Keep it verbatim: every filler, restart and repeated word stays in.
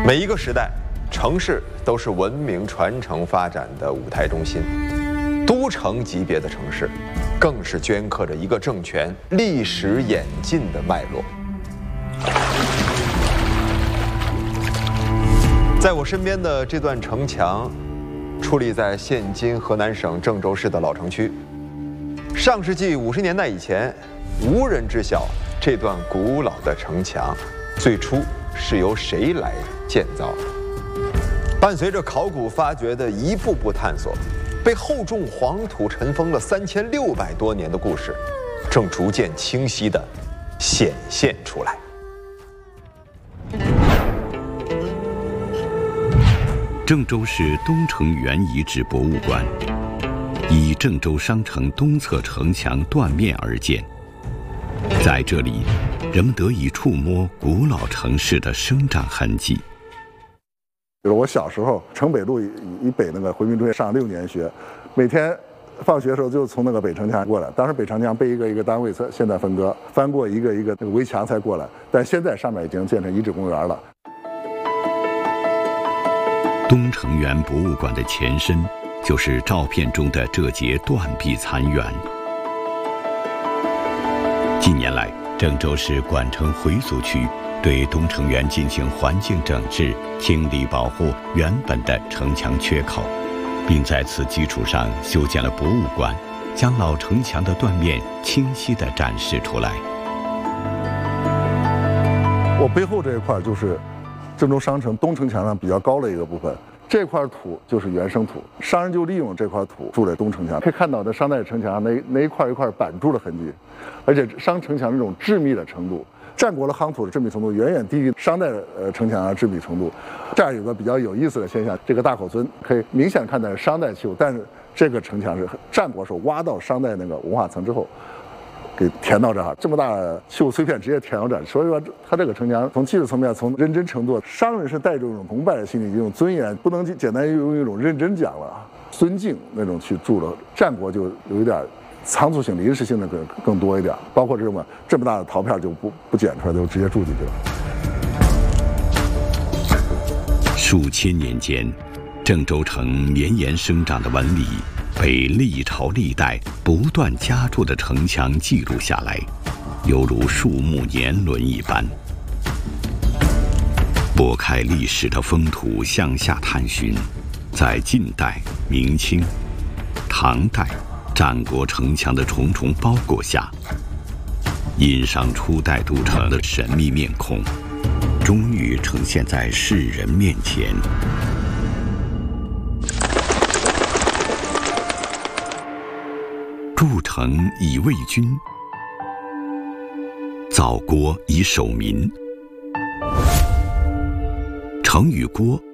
每一个时代，城市都是文明传承发展的舞台中心。都城级别的城市，更是镌刻着一个政权历史演进的脉络。在我身边的这段城墙，矗立在现今河南省郑州市的老城区。上世纪五十年代以前，无人知晓这段古老的城墙最初是由谁来建造的。伴随着考古发掘的一步步探索，被厚重黄土尘封了三千六百多年的故事，正逐渐清晰地显现出来。 郑州市东城原遗址博物馆，以郑州商城东侧城墙断面而建。在这里，人们得以触摸古老城市的生长痕迹。 就是我小时候，城北路以北那个回民中学上六年学，每天放学的时候就从那个北城墙过来。当时北城墙被一个一个单位现在分割，翻过一个一个那个围墙才过来，但现在上面已经建成遗址公园了。 东城原博物馆的前身就是照片中的这节断壁残垣。近年来，郑州市管城回族区对东城原进行环境整治，清理保护原本的城墙缺口，并在此基础上修建了博物馆，将老城墙的断面清晰地展示出来。 我背后这一块就是郑州商城东城墙上比较高的一个部分，这块土就是原生土，商人就利用这块土筑了东城墙。可以看到，在商代城墙上那那一块一块板筑的痕迹，而且商城墙这种致密的程度，战国的夯土的致密程度远远低于商代的呃城墙的致密程度。这儿有个比较有意思的现象，这个大口村可以明显看到是商代砌，但是这个城墙是战国时候挖到商代那个文化层之后，给填到这儿，这么大的砌碎片直接填到这儿。所以说，它这个城墙从技术层面，从认真程度，商人是带着一种崇拜的心理，一种尊严，不能简单用一种认真讲了，尊敬那种去筑了。战国就有一点仓促性、临时性的更更多一点，包括这么这么大的陶片就不不剪出来，就直接筑进去了。 数千年间，郑州城绵延生长的纹理被历朝历代不断加筑的城墙记录下来，犹如树木年轮一般。拨开历史的风土向下探寻，在晋代、明清、唐代、战国城墙的重重包裹下，殷商初代都城的神秘面孔，终于呈现在世人面前。筑城以卫军，造国以守民。城与郭